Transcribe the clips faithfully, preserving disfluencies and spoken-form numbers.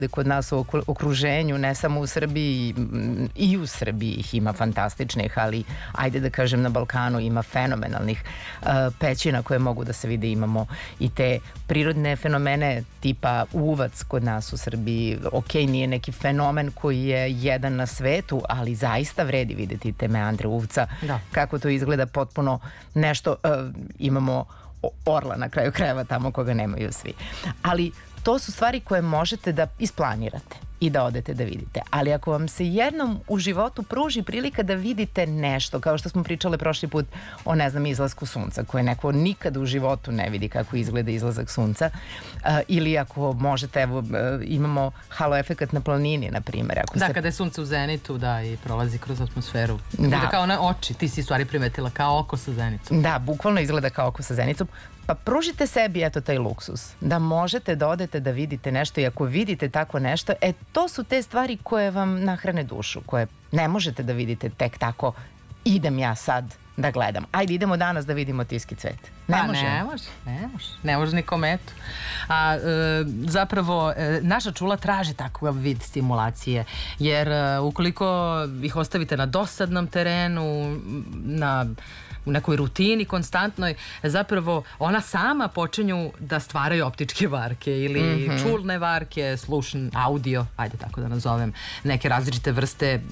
kod nas u okruženju, ne samo u Srbiji, i u Srbiji ih ima fantastičnih, ali ajde da kažem na Balkanu ima fenomenalnih uh, pećina koje mogu da se vide. Imamo i te prirodne fenomene tipa uvac kod nas u Srbiji. Ok, nije neki fenomen koji je jedan na svetu, ali zaista vredi videti te meandre uvca, da. Kako to izgleda potpuno nešto. Uh, imamo orla na kraju krajeva tamo koga nemaju svi. Ali to su stvari koje možete da isplanirate i da odete da vidite. Ali ako vam se jednom u životu pruži prilika da vidite nešto, kao što smo pričale prošli put o, ne znam, izlasku sunca, koje neko nikada u životu ne vidi kako izgleda izlazak sunca, uh, ili ako možete, evo, uh, imamo halo efekat na planini, na primjer. Ako da, se... kada je sunce u zenitu, da, i prolazi kroz atmosferu. Da. Izgleda kao na oči, ti si stvari primetila, kao oko sa zenicom. Da, bukvalno izgleda kao oko sa zenicom. Pa pružite sebi, eto, taj luksus, da možete da odete da vidite nešto i ako vidite tako nešto, e, to su te stvari koje vam nahrane dušu, koje ne možete da vidite tek tako, idem ja sad da gledam. Ajde, idemo danas da vidimo tiski cvet. Ne pa može. ne može, ne može. Ne može ni kometu. A e, zapravo, e, naša čula traži takav vid stimulacije, jer e, ukoliko ih ostavite na dosadnom terenu, na u nekoj rutini konstantnoj, zapravo ona sama počinju da stvaraju optičke varke ili mm-hmm. čulne varke, slušan audio, ajde tako da nazovem, neke različite vrste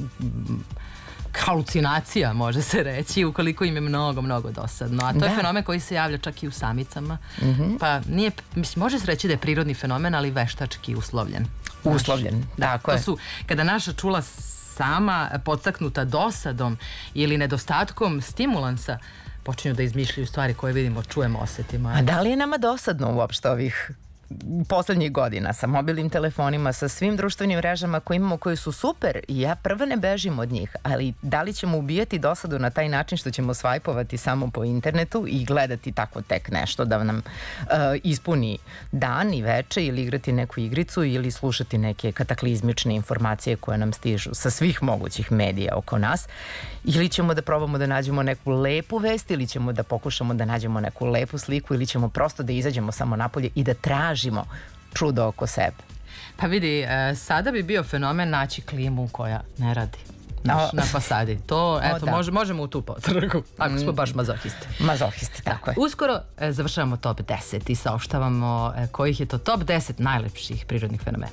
halucinacija, može se reći, ukoliko im je mnogo, mnogo dosadno. A to da. je fenomen koji se javlja čak i u samicama. Mm-hmm. Pa nije, mislim, može se reći da je prirodni fenomen, ali veštački uslovljen. Uslovljen, da, tako to je. Su, kada naša čula sama podstaknuta dosadom ili nedostatkom stimulansa počinju da izmišljaju stvari koje vidimo, čujemo, osetimo. A da li je nama dosadno uopšte ovih poslednjih godina sa mobilnim telefonima, sa svim društvenim mrežama koje imamo, koje su super i ja prva ne bežim od njih, ali da li ćemo ubijati dosadu na taj način što ćemo svajpovati samo po internetu i gledati tako tek nešto da nam uh, ispuni dan i veče ili igrati neku igricu ili slušati neke kataklizmične informacije koje nam stižu sa svih mogućih medija oko nas, ili ćemo da probamo da nađemo neku lepu vest ili ćemo da pokušamo da nađemo neku lepu sliku ili ćemo prosto da izađemo samo napolje i da tražimo čudo oko sebe. Pa vidi, e, sada bi bio fenomen naći klimu koja ne radi naš, na fasadi. To, eto, o, može, možemo u tu potrgu, ako smo baš mazohisti. Mazohisti, tako je. Uskoro e, završavamo top deset i saopštavamo e, kojih je to top deset najlepših prirodnih fenomena.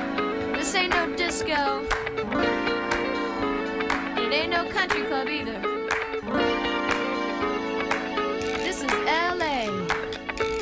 This ain't no disco. It ain't no country club either.